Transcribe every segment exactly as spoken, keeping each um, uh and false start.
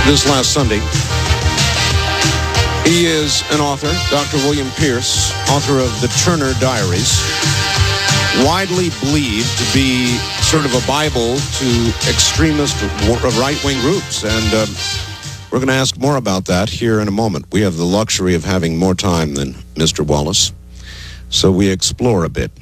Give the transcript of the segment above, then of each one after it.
this last Sunday. He is an author, Doctor William Pierce, author of The Turner Diaries, widely believed to be sort of a Bible to extremist right-wing groups. And uh, we're going to ask more about that here in a moment. We have the luxury of having more time than Mister Wallace, so we explore a bit.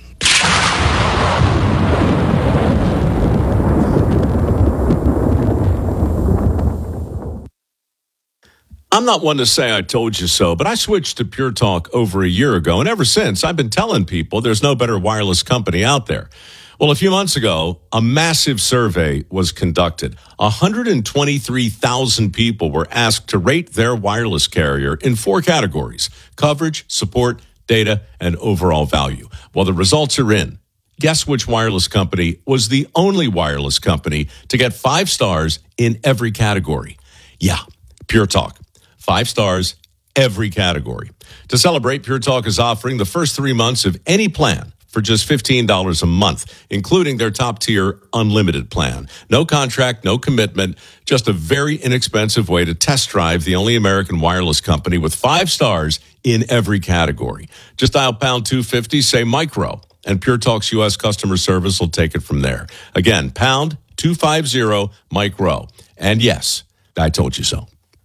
I'm not one to say I told you so, but I switched to Pure Talk over a year ago, and ever since, I've been telling people there's no better wireless company out there. Well, a few months ago, a massive survey was conducted. one hundred twenty-three thousand people were asked to rate their wireless carrier in four categories: coverage, support, data, and overall value. Well, the results are in. Guess which wireless company was the only wireless company to get five stars in every category? Yeah, Pure Talk. Five stars, every category. To celebrate, Pure Talk is offering the first three months of any plan for just fifteen dollars a month, including their top-tier unlimited plan. No contract, no commitment, just a very inexpensive way to test drive the only American wireless company with five stars in every category. Just dial pound two fifty, say micro, and Pure Talk's U S customer service will take it from there. Again, pound two fifty, micro. And yes, I told you so.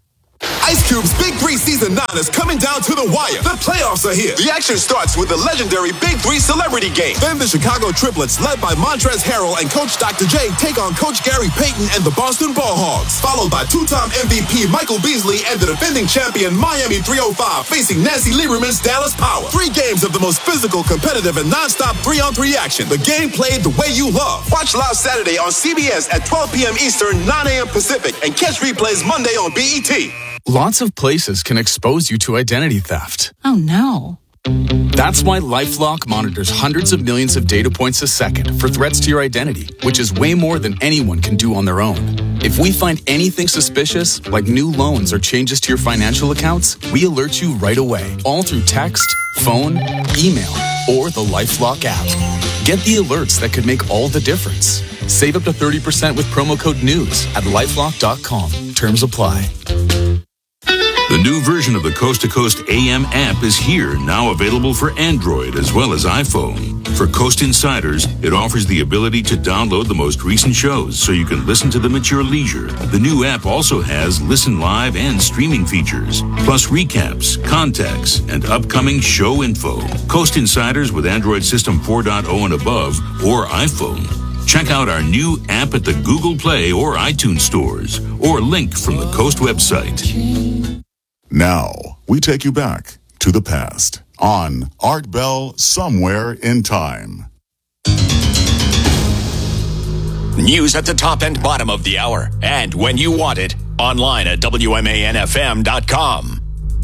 Ice Cube's Big Three Season nine is coming down to the wire. The playoffs are here. The action starts with the legendary Big Three Celebrity Game. Then the Chicago Triplets, led by Montrezl Harrell and Coach Doctor J, take on Coach Gary Payton and the Boston Ball Hogs. Followed by two-time M V P Michael Beasley and the defending champion Miami three oh five facing Nancy Lieberman's Dallas Power. Three games of the most physical, competitive, and non-stop three-on-three action. The game played the way you love. Watch live Saturday on C B S at twelve p.m. Eastern, nine a.m. Pacific, and catch replays Monday on B E T. Lots of places can expose you to identity theft. Oh, no. That's why LifeLock monitors hundreds of millions of data points a second for threats to your identity, which is way more than anyone can do on their own. If we find anything suspicious, like new loans or changes to your financial accounts, we alert you right away, all through text, phone, email, or the LifeLock app. Get the alerts that could make all the difference. Save up to thirty percent with promo code NEWS at lifelock dot com. Terms apply. The new version of the Coast to Coast A M app is here, now available for Android as well as iPhone. For Coast Insiders, it offers the ability to download the most recent shows so you can listen to them at your leisure. The new app also has listen live and streaming features, plus recaps, contacts, and upcoming show info. Coast Insiders with Android System four point oh and above or iPhone. Check out our new app at the Google Play or iTunes stores, or link from the Coast website. Now, we take you back to the past on Art Bell Somewhere in Time. News at the top and bottom of the hour, and when you want it, online at W M A N F M dot com.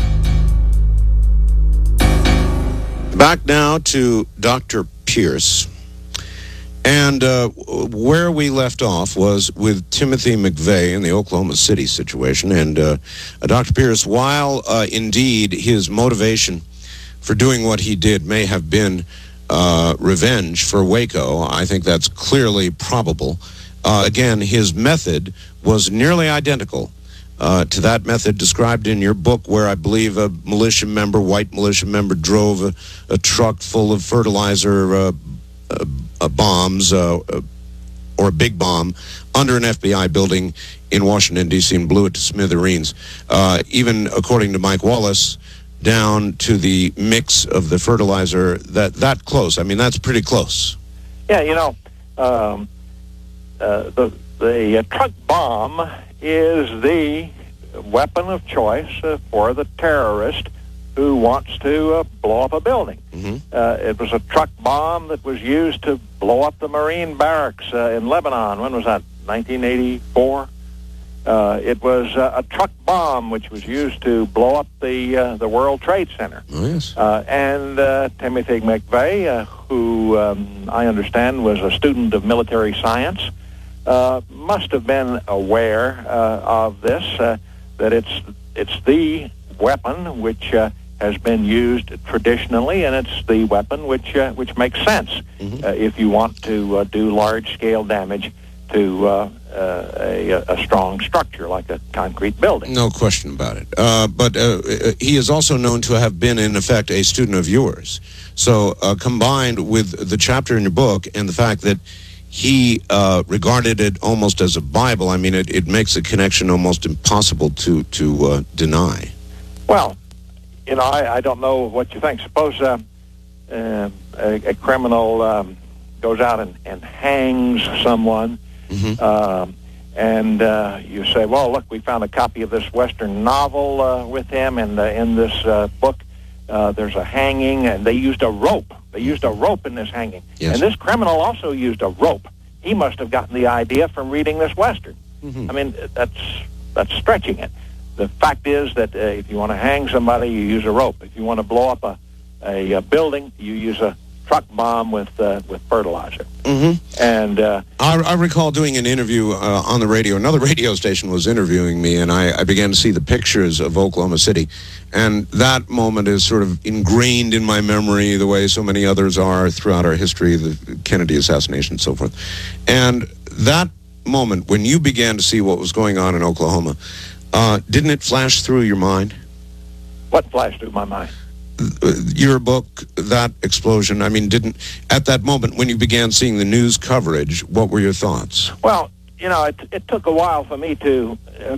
Back now to Doctor Pierce. And uh, where we left off was with Timothy McVeigh in the Oklahoma City situation. And uh, Doctor Pierce, while uh, indeed his motivation for doing what he did may have been uh, revenge for Waco, I think that's clearly probable. Uh, again, his method was nearly identical uh, to that method described in your book, where I believe a militia member, white militia member, drove a, a truck full of fertilizer uh, uh, Uh, bombs uh, uh, or a big bomb under an F B I building in Washington, D C and blew it to smithereens. Uh, even according to Mike Wallace, down to the mix of the fertilizer, that, that close. I mean, that's pretty close. Yeah, you know, um, uh, the, the uh, truck bomb is the weapon of choice uh, for the terrorist who wants to uh, blow up a building. Mm-hmm. Uh, it was a truck bomb that was used to blow up the Marine barracks uh, in Lebanon. When was that? nineteen eighty-four? Uh, it was uh, a truck bomb which was used to blow up the uh, the World Trade Center. Oh, yes. Uh, and uh, Timothy McVeigh, uh, who um, I understand was a student of military science, uh, must have been aware uh, of this, uh, that it's it's the weapon which uh, has been used traditionally, and it's the weapon which uh, which makes sense mm-hmm. uh, if you want to uh, do large-scale damage to uh, uh, a, a strong structure, like a concrete building. No question about it. Uh, but uh, he is also known to have been, in effect, a student of yours. So uh, combined with the chapter in your book and the fact that he uh, regarded it almost as a Bible, I mean, it, it makes the connection almost impossible to, to uh, deny. Well, you know, I, I don't know what you think. Suppose uh, uh, a, a criminal um, goes out and, and hangs someone, mm-hmm. um, and uh, you say, well, look, we found a copy of this Western novel uh, with him, and uh, in this uh, book uh, there's a hanging, and they used a rope. They used a rope in this hanging. Yes. And this criminal also used a rope. He must have gotten the idea from reading this Western. Mm-hmm. I mean, that's that's stretching it. The fact is that uh, if you want to hang somebody, you use a rope. If you want to blow up a, a, a building, you use a truck bomb with uh, with fertilizer. Mm-hmm. And uh, I, I recall doing an interview uh, on the radio. Another radio station was interviewing me, and I, I began to see the pictures of Oklahoma City. And that moment is sort of ingrained in my memory the way so many others are throughout our history, the Kennedy assassination and so forth. And that moment, when you began to see what was going on in Oklahoma, uh, didn't it flash through your mind? What flashed through my mind? Your book, that explosion, I mean, didn't, at that moment when you began seeing the news coverage, what were your thoughts? Well, you know, it, it took a while for me to uh,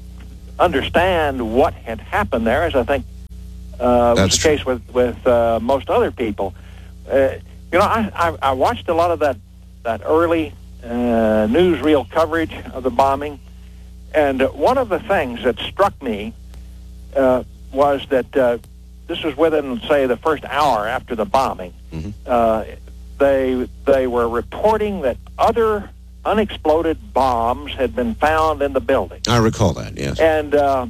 understand what had happened there, as I think uh, was the true. case with, with uh, most other people. Uh, you know, I, I, I watched a lot of that, that early uh, newsreel coverage of the bombing, and one of the things that struck me uh, was that uh, this was within, say, the first hour after the bombing. Mm-hmm. Uh, they they were reporting that other unexploded bombs had been found in the building. I recall that, yes. And uh,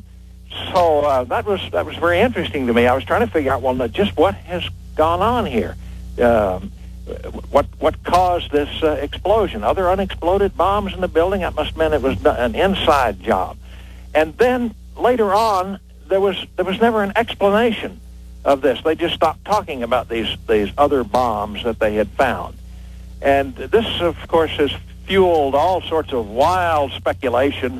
so uh, that was that was very interesting to me. I was trying to figure out, well, just what has gone on here? Um, what what caused this uh, explosion? Other unexploded bombs in the building? That must have meant it was an inside job. And then later on, there was there was never an explanation of this. They just stopped talking about these these other bombs that they had found. And this, of course, has fueled all sorts of wild speculation.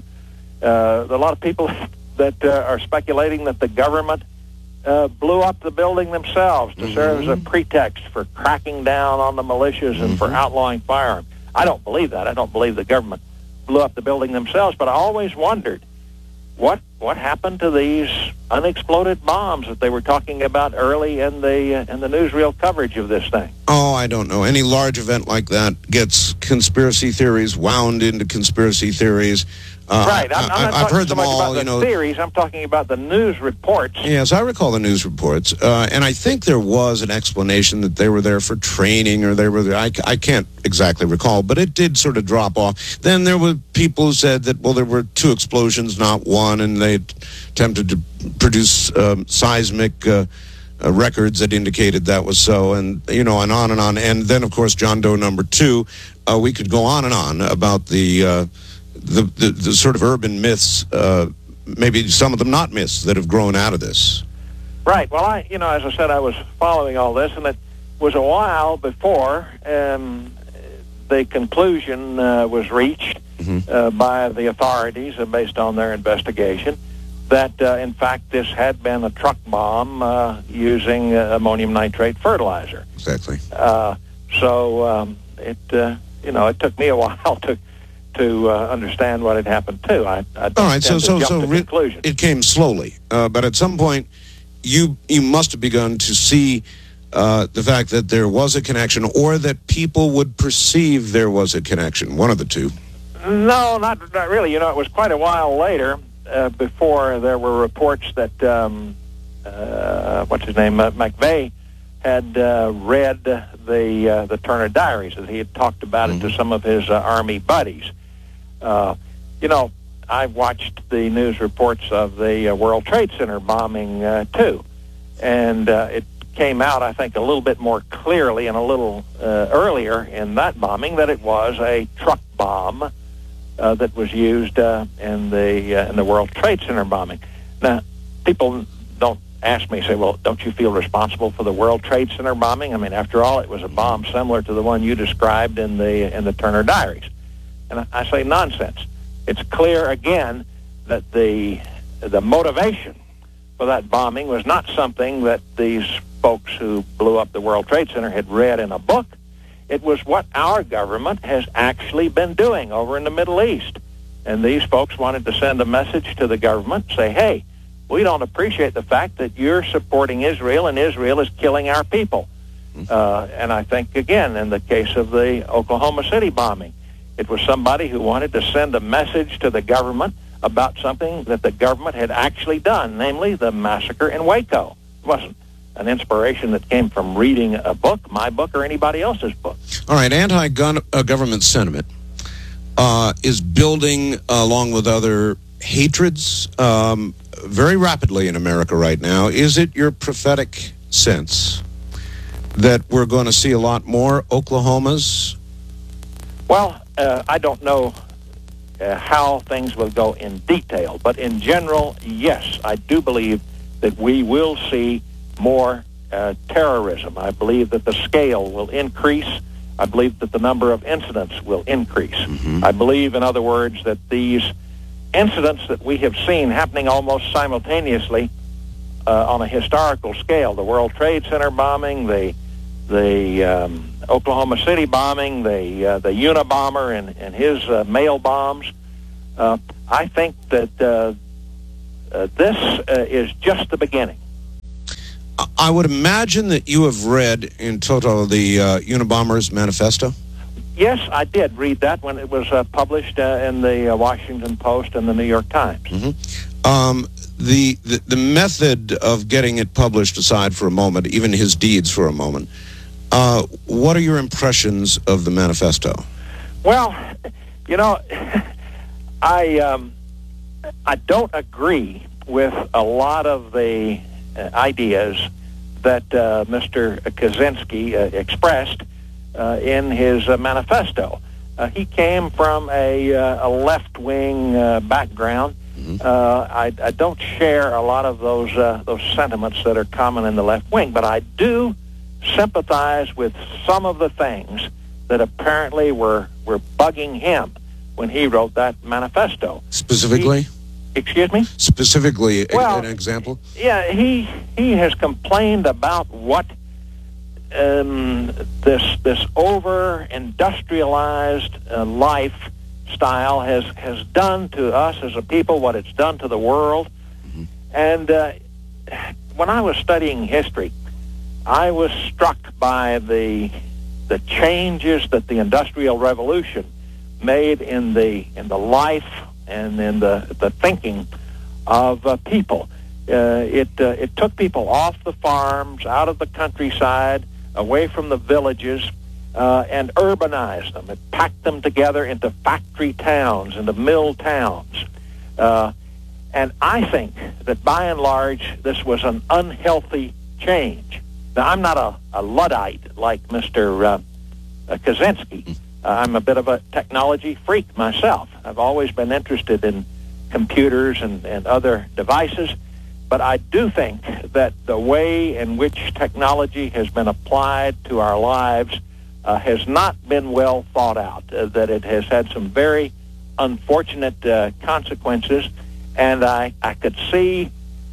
Uh, a lot of people that uh, are speculating that the government uh, blew up the building themselves to mm-hmm. serve as a pretext for cracking down on the militias mm-hmm. and for outlawing firearms. I don't believe that. I don't believe the government blew up the building themselves, but I always wondered what what happened to these unexploded bombs that they were talking about early in the uh, in the newsreel coverage of this thing. Oh, I don't know. Any large event like that gets conspiracy theories wound into conspiracy theories. Uh, right. I'm, I'm not I, I've talking heard so them much all. about the You know, theories. I'm talking about the news reports. Yes, I recall the news reports, uh, and I think there was an explanation that they were there for training, or they were there. I, I can't exactly recall, but it did sort of drop off. Then there were people who said that, well, there were two explosions, not one, and they attempted to produce um, seismic uh, uh, records that indicated that was so, and you know, and on and on. And then, of course, John Doe number two. Uh, we could go on and on about the. Uh, The, the the sort of urban myths, uh, maybe some of them not myths, that have grown out of this. Right. Well, I, you know, as I said, I was following all this, and it was a while before um, the conclusion uh, was reached mm-hmm. uh, by the authorities, uh, based on their investigation, that uh, in fact this had been a truck bomb uh, using uh, ammonium nitrate fertilizer. Exactly. Uh, so um, it, uh, you know, it took me a while to. to uh, understand what had happened too. I, I All right, so so so re- conclusion. It came slowly, uh, but at some point, you you must have begun to see uh, the fact that there was a connection, or that people would perceive there was a connection. One of the two. No, not not really. You know, it was quite a while later uh, before there were reports that um, uh, what's his name, uh, McVeigh, had uh, read the uh, the Turner Diaries, that he had talked about mm-hmm. it to some of his uh, Army buddies. Uh, you know, I watched the news reports of the uh, World Trade Center bombing, uh, too. And uh, it came out, I think, a little bit more clearly and a little uh, earlier in that bombing that it was a truck bomb uh, that was used uh, in the uh, in the World Trade Center bombing. Now, people don't ask me, say, well, don't you feel responsible for the World Trade Center bombing? I mean, after all, it was a bomb similar to the one you described in the in the Turner Diaries. And I, I say nonsense. It's clear, again, that the the motivation for that bombing was not something that these folks who blew up the World Trade Center had read in a book. It was what our government has actually been doing over in the Middle East. And these folks wanted to send a message to the government, say, hey, we don't appreciate the fact that you're supporting Israel and Israel is killing our people. Uh, and I think, again, in the case of the Oklahoma City bombing, it was somebody who wanted to send a message to the government about something that the government had actually done, namely the massacre in Waco. It wasn't an inspiration that came from reading a book, my book, or anybody else's book. All right, anti-gun uh, government sentiment uh, is building uh, along with other hatreds um, very rapidly in America right now. Is it your prophetic sense that we're going to see a lot more Oklahomas? Well, uh, I don't know uh, how things will go in detail, but in general, yes, I do believe that we will see more uh, terrorism. I believe that the scale will increase. I believe that the number of incidents will increase. Mm-hmm. I believe, in other words, that these incidents that we have seen happening almost simultaneously uh, on a historical scale, the World Trade Center bombing, the the um, Oklahoma City bombing, the uh, the Unabomber and, and his uh, mail bombs, uh, I think that uh, uh, this uh, is just the beginning. I would imagine that you have read in total the uh, Unabomber's manifesto? Yes, I did read that when it was uh, published uh, in the uh, Washington Post and the New York Times. Mm-hmm. Um, the, the the method of getting it published aside for a moment, even his deeds for a moment, uh, what are your impressions of the manifesto? Well, you know, I um, I don't agree with a lot of the uh, ideas that uh, Mister Kaczynski uh, expressed uh, in his uh, manifesto. Uh, he came from a, uh, a left-wing uh, background. Mm-hmm. Uh, I, I don't share a lot of those uh, those sentiments that are common in the left wing, but I do sympathize with some of the things that apparently were, were bugging him when he wrote that manifesto. Specifically? He, excuse me? Specifically, well, a, an example? Yeah, he he has complained about what um, this this over industrialized uh, lifestyle has has done to us as a people, what it's done to the world. Mm-hmm. And uh, when I was studying history, I was struck by the the changes that the Industrial Revolution made in the in the life and in the the thinking of uh, people. Uh, it uh, it took people off the farms, out of the countryside, away from the villages, uh, and urbanized them. It packed them together into factory towns, into mill towns. Uh, and I think that by and large, this was an unhealthy change. Now, I'm not a, a Luddite like Mister Uh, uh, Kaczynski. Uh, I'm a bit of a technology freak myself. I've always been interested in computers and, and other devices, but I do think that the way in which technology has been applied to our lives uh, has not been well thought out, uh, that it has had some very unfortunate uh, consequences, and I, I could see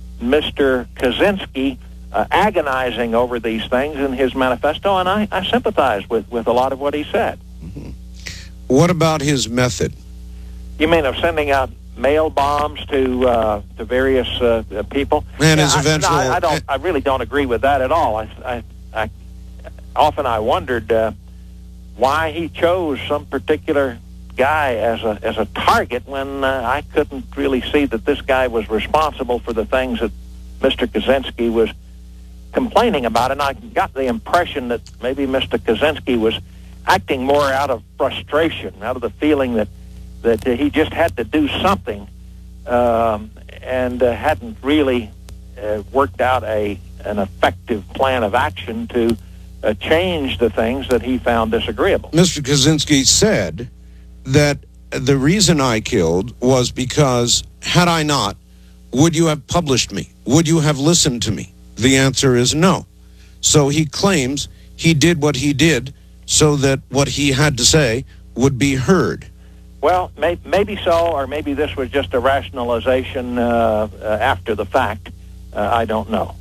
Mister Kaczynski uh, agonizing over these things in his manifesto, and I, I sympathize with, with a lot of what he said. Mm-hmm. What about his method? You mean of sending out mail bombs to uh, to various uh, people? And yeah, his I, eventual... no, I, I don't. I really don't agree with that at all. I, I, I often I wondered uh, why he chose some particular guy as a as a target when uh, I couldn't really see that this guy was responsible for the things that Mister Kaczynski was complaining about, and I got the impression that maybe Mister Kaczynski was acting more out of frustration, out of the feeling that that uh, he just had to do something, um, and uh, hadn't really uh, worked out a an effective plan of action to uh, change the things that he found disagreeable. Mister Kaczynski said that the reason I killed was because, had I not, would you have published me? Would you have listened to me? The answer is no. So he claims he did what he did so that what he had to say would be heard. Well, may, maybe so, or maybe this was just a rationalization uh, uh, after the fact. Uh, I don't know.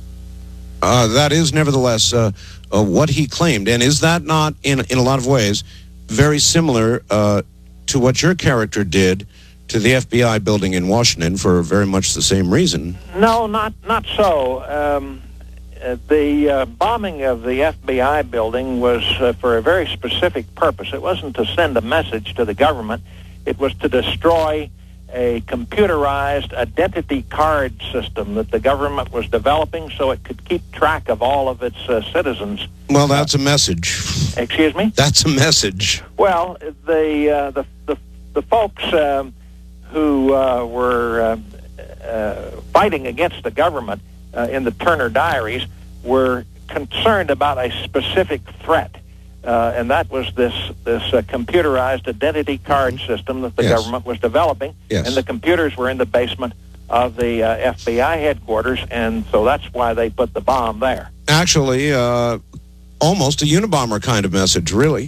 Uh, that is nevertheless uh, uh, what he claimed. And is that not, in, in a lot of ways, very similar uh, to what your character did to the F B I building in Washington for very much the same reason? No, not not so. Um, uh, the uh, bombing of the F B I building was uh, for a very specific purpose. It wasn't to send a message to the government. It was to destroy a computerized identity card system that the government was developing so it could keep track of all of its uh, citizens. Well, that's a message. Excuse me? That's a message. Well, the uh, the, the the folks um, who uh, were uh, uh, fighting against the government uh, in the Turner Diaries were concerned about a specific threat. Uh, and that was this this uh, computerized identity card system that the Yes. government was developing. Yes. And the computers were in the basement of the uh, F B I headquarters, and so that's why they put the bomb there. Actually, uh, almost a Unabomber kind of message, really.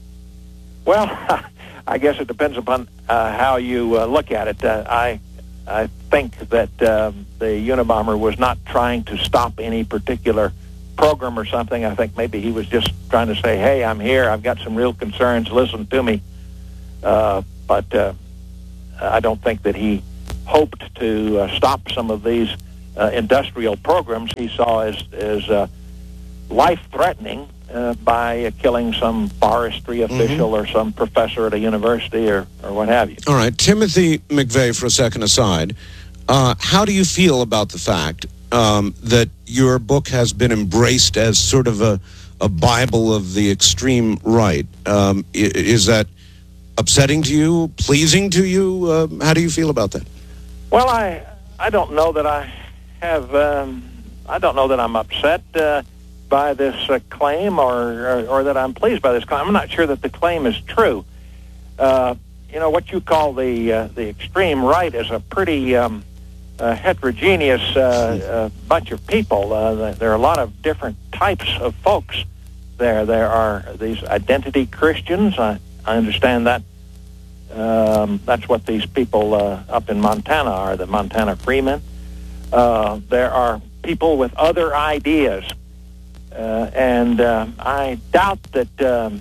Well, I guess it depends upon uh, how you uh, look at it. Uh, I I think that um, the Unabomber was not trying to stop any particular program or something. I think maybe he was just trying to say, hey, I'm here, I've got some real concerns, listen to me. Uh, but uh, I don't think that he hoped to uh, stop some of these uh, industrial programs he saw as, as uh, life-threatening uh, by uh, killing some forestry official mm-hmm. or some professor at a university or, or what have you. All right, Timothy McVeigh, for a second aside, uh, how do you feel about the fact Um, that your book has been embraced as sort of a, a Bible of the extreme right? Um, is that upsetting to you, pleasing to you? Uh, how do you feel about that? Well, I I don't know that I have. Um, I don't know that I'm upset uh, by this uh, claim, or, or or that I'm pleased by this claim. I'm not sure that the claim is true. Uh, you know, what you call the uh, the extreme right is a pretty um, uh, heterogeneous uh, uh, bunch of people. Uh, there are a lot of different types of folks there. There are these identity Christians. I, I understand that. Um, that's what these people uh, up in Montana are, the Montana Freemen. Uh, there are people with other ideas. Uh, and uh, I doubt that um,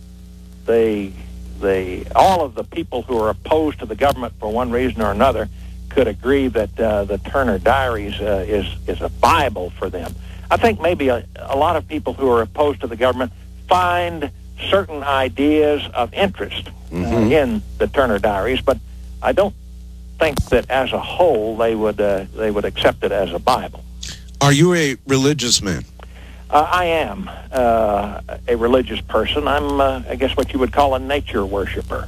they, they, all of the people who are opposed to the government for one reason or another could agree that uh, the Turner Diaries uh, is, is a Bible for them. I think maybe a, a lot of people who are opposed to the government find certain ideas of interest mm-hmm. uh, in the Turner Diaries, but I don't think that as a whole they would uh, they would accept it as a Bible. Are you a religious man? Uh, I am uh, a religious person. I'm, uh, I guess, what you would call a nature worshiper.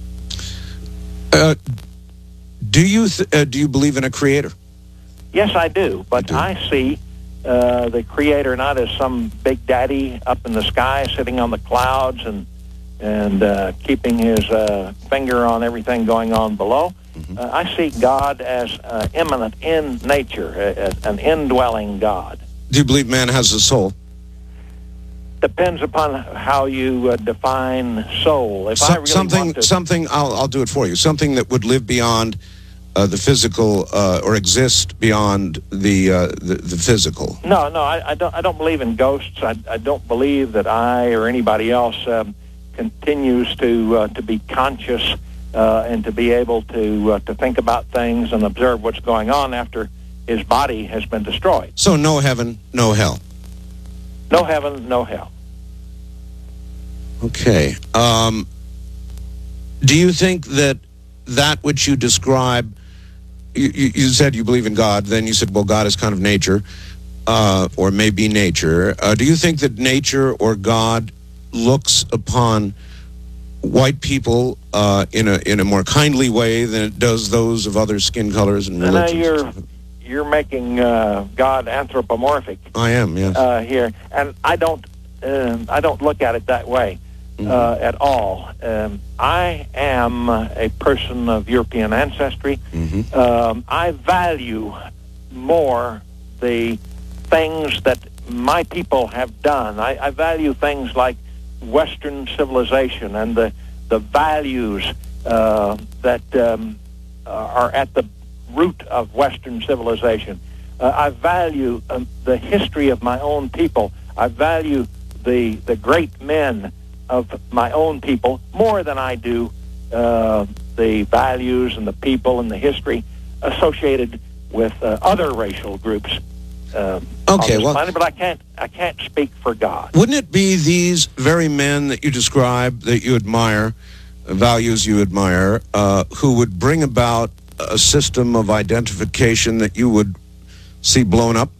Uh, do you th- uh, do you believe in a creator? Yes, I do, but do. I see uh, the creator not as some big daddy up in the sky sitting on the clouds and and uh, keeping his uh, finger on everything going on below. Mm-hmm. Uh, I see God as uh, immanent in nature, uh, an indwelling God. Do you believe man has a soul? Depends upon how you uh, define soul. If So, I really something, want to, something. I'll, I'll do it for you. Something that would live beyond uh, the physical, uh, or exist beyond the uh, the, the physical. No, no, I, I don't. I don't believe in ghosts. I, I don't believe that I or anybody else um, continues to uh, to be conscious uh, and to be able to uh, to think about things and observe what's going on after his body has been destroyed. So no heaven, no hell. No heaven, no hell. Okay. Um, do you think that that which you describe, you, you, you said you believe in God, then you said, well, God is kind of nature, uh, or maybe nature. Uh, do you think that nature or God looks upon white people uh, in a in a more kindly way than it does those of other skin colors and And, uh, religions? you're you're making uh, God anthropomorphic I am, yes. uh, here, and I don't uh, I don't look at it that way uh, mm-hmm. at all. Um, I am a person of European ancestry. Mm-hmm. Um, I value more the things that my people have done. I, I value things like Western civilization and the the values uh, that um, uh, are at the root of Western civilization. Uh, I value um, the history of my own people. I value the the great men of my own people more than I do uh, the values and the people and the history associated with uh, other racial groups. Uh, okay, well, planet, but I can't I can't speak for God. Wouldn't it be these very men that you describe, that you admire, values you admire, uh, who would bring about a system of identification that you would see blown up?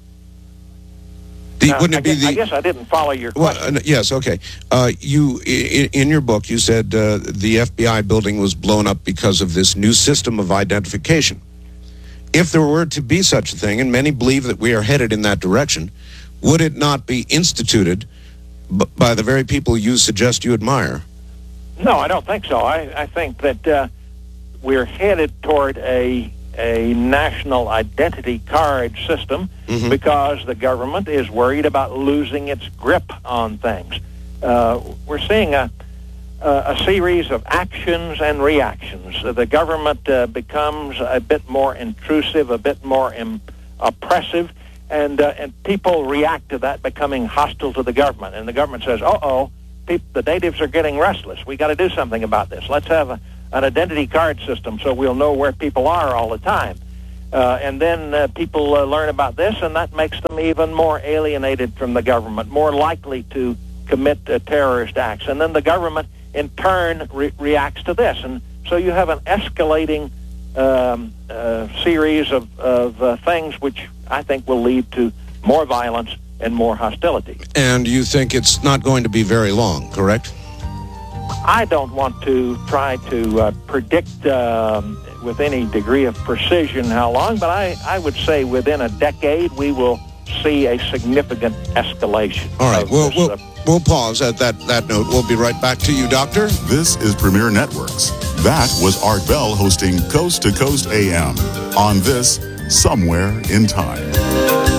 The, Now, wouldn't I it be guess, the? I guess I didn't follow your question. Well, uh, yes, okay. Uh, you in, in your book, you said uh, the F B I building was blown up because of this new system of identification. If there were to be such a thing, and many believe that we are headed in that direction, would it not be instituted b- by the very people you suggest you admire? No, I don't think so. I, I think that uh, we're headed toward a a national identity card system mm-hmm. because the government is worried about losing its grip on things. Uh, we're seeing a, a, a series of actions and reactions. Uh, the government uh, becomes a bit more intrusive, a bit more im- oppressive, and uh, and people react to that, becoming hostile to the government. And the government says, uh-oh, peop- the natives are getting restless. We got to do something about this. Let's have a an identity card system so we'll know where people are all the time. Uh, and then uh, people uh, learn about this, and that makes them even more alienated from the government, more likely to commit uh, terrorist acts. And then the government, in turn, re- reacts to this. And so you have an escalating um, uh, series of, of uh, things which I think will lead to more violence and more hostility. And you think it's not going to be very long, correct? I don't want to try to uh, predict um, with any degree of precision how long, but I, I would say within a decade we will see a significant escalation. All right, we'll, this, we'll, uh, we'll pause at that, that note. We'll be right back to you, Doctor. This is Premier Networks. That was Art Bell hosting Coast to Coast A M on this Somewhere in Time.